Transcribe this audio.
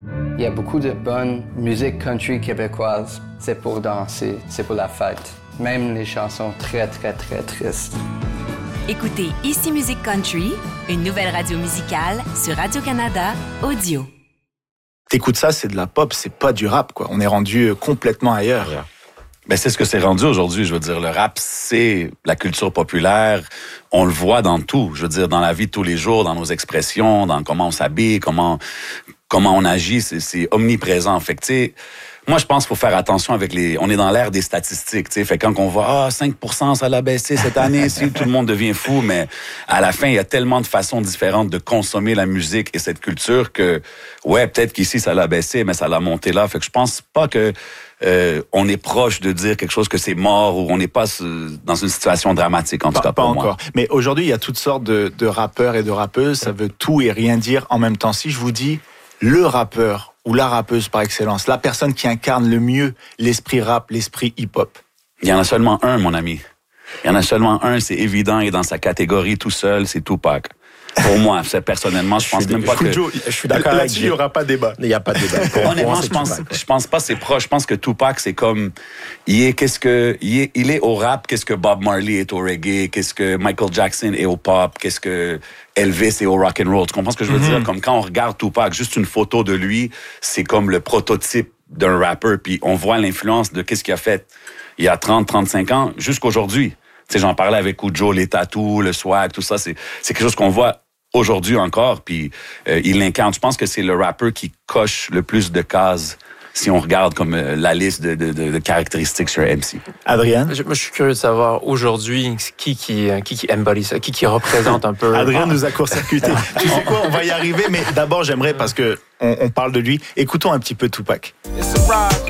Il y a beaucoup de bonne musique country québécoise. C'est pour danser, c'est pour la fête. Même les chansons très, très, très tristes. Écoutez Ici Musique Country, une nouvelle radio musicale sur Radio-Canada Audio. T'écoutes ça, c'est de la pop, c'est pas du rap, quoi. On est rendu complètement ailleurs. Ben, c'est ce que c'est rendu aujourd'hui. Je veux dire, le rap, c'est la culture populaire. On le voit dans tout. Je veux dire, dans la vie de tous les jours, dans nos expressions, dans comment on s'habille, comment on agit, c'est omniprésent. Fait que, tu sais, moi, je pense qu'il faut faire attention avec on est dans l'ère des statistiques, tu sais. Fait que quand on voit, 5%, ça l'a baissé cette année, si tout le monde devient fou, mais à la fin, il y a tellement de façons différentes de consommer la musique et cette culture que, ouais, peut-être qu'ici, ça l'a baissé, mais ça l'a monté là. Fait que je pense pas que, on est proche de dire quelque chose que c'est mort ou on n'est pas dans une situation dramatique, en tout cas pas pour encore. moi. Mais aujourd'hui, il y a toutes sortes de rappeurs et de rappeuses. Ça veut tout et rien dire en même temps. Si je vous dis le rappeur ou la rappeuse par excellence, la personne qui incarne le mieux l'esprit rap, l'esprit hip-hop. Il y en a seulement un, mon ami. Il y en a seulement un, c'est évident, et dans sa catégorie tout seul, c'est Tupac. Pour moi, personnellement, je pense même pas que... Je suis d'accord là-dessus, il n'y aura pas de débat. Il n'y a pas de débat. Honnêtement, je pense pas que c'est proche. Je pense que Tupac, c'est comme... Il est au rap, qu'est-ce que Bob Marley est au reggae, qu'est-ce que Michael Jackson est au pop, qu'est-ce que Elvis est au rock and roll. Tu comprends ce que je veux dire? Comme quand on regarde Tupac, juste une photo de lui, c'est comme le prototype d'un rappeur. Puis on voit l'influence de qu'est-ce qu'il a fait il y a 30, 35 ans jusqu'aujourd'hui. Tu sais, j'en parlais avec Cujo, les tatous, le swag, tout ça. C'est quelque chose qu'on voit aujourd'hui encore, puis il l'incarne. Je pense que c'est le rappeur qui coche le plus de cases si on regarde comme la liste de caractéristiques sur MC. Adrien? Moi, je suis curieux de savoir aujourd'hui qui embody ça, qui représente un peu... Adrien nous a court-circuité. Tu sais quoi, on va y arriver, mais d'abord, j'aimerais, parce que on parle de lui, écoutons un petit peu Tupac.